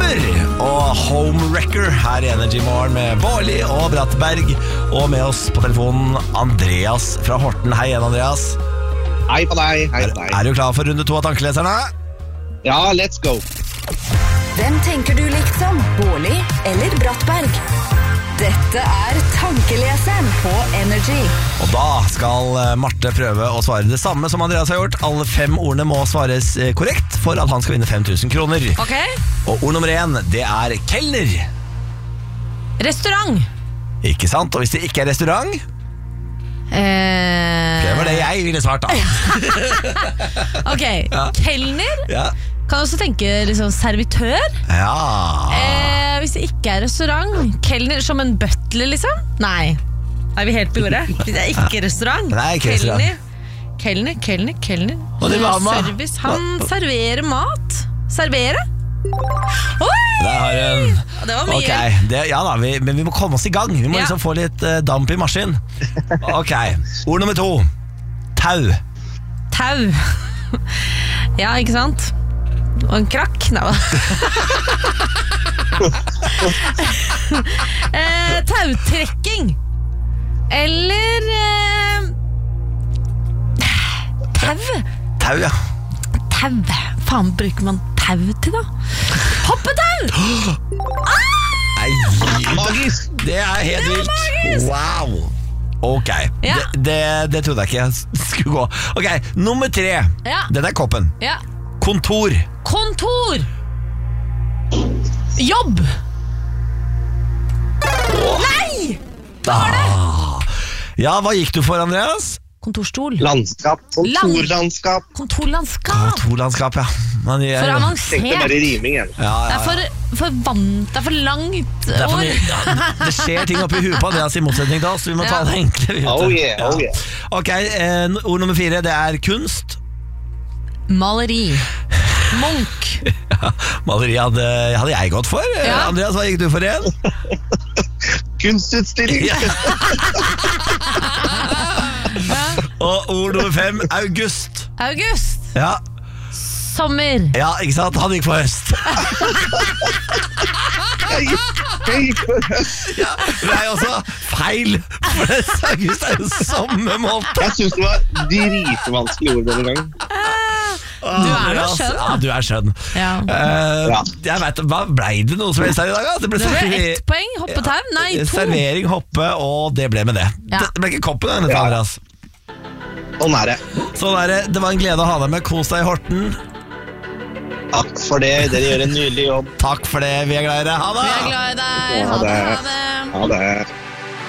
Kelner og Homewrecker her i Energy Morgen med Bårli og Brattberg. Og med oss på telefonen Andreas fra Horten. Hei igjen, Andreas. Hei på deg, hei på deg. Er du klar for runde 2 av Tankeleserne? Ja, let's go. Hvem tenker du likt som? Bårli eller Brattberg? Dette er Tankeleseren på Energy. Og da skal Marte prøve å svare det samme som Andreas har gjort. Alle 5 ordene må svares korrekt for at han skal vinne 5000 kroner. Ok. Og ord nummer 1, det er kelner. Restaurant. Ikke sant? Og hvis det ikke er restaurant, det var det jeg ville svart da. Ok, Ja. kelner. Ja. Kan også tenke liksom servitør. Ja. Hvis det ikke er restaurant, kelner som en butler liksom. Nei, er vi helt på jordet? Det er ikke restaurant. Nei, ikke restaurant. Kelner. Og det var mat. Service, han serverer mat. Servere? Oi! Der har hun. Det var mye. Ok, ja da, men vi må komme oss i gang. Vi må Ja. liksom få litt damp i maskin. Ok, ord nummer 2. Tau. Tau. Ja, ikke sant? Og en krakk. Nei, tautrekking. Eller tau. Tau, ja. Tau. Faen bruker man tau til da? Hoppetau. Nei, Magisk. det er helt vilt. magisk. Wow. Ok, Ja. det trodde jeg ikke jeg skulle gå. Ok, nummer 3. Ja. Den er koppen. Ja. Kontor. Kontor. Jobb. Nei! Ja, hva gikk du for, Andreas? Kontorstol. Landskap, kontorlandskap. Kontorlandskap. Kontorlandskap, ja. For Tenkte avansert. bare riming igjen. Ja, Det ja, er det er for langt Det er for ord. mye, ja, det skjer ting oppi huet på Andreas i motsetning til oss. Vi må ta Ja. det enkle. vi vet Oh det. yeah, oh yeah. Ok, ord nummer 4, det er kunst. Maleri. Munch. Ja, maleri hadde jeg gått for. Ja. Andreas, hva gikk du for igjen? Kunstutstilling. Ja. Og ord nummer 5, august. August. Ja, Sommer. ja, ikke sant? Han gikk for høst. Jeg gikk for høst. Ja, det er jo også feil, for august er jo sommermåned. Jeg synes det var dritvanskelig ord denne gangen. Du er jo skjønn, da. Ja, du er skjønn. Ja. Ja. Jeg vet, hva ble det noe som helst her i dag? Da? Det ble Det ble servering- 1 poeng. Hoppetau. Nei, 2. servering, hoppe, og det ble med det. Ja. Det ble ikke koppen, denne, Ja. Andreas. Sånn er det. Sånn er det. Det var en glede å ha deg med. Kos deg i Horten. Takk for det. Dere gjør en nydelig jobb. Takk for det. Vi er glad i deg. Ha det! Vi er glad i deg. Ha det. Ha det. Ha det.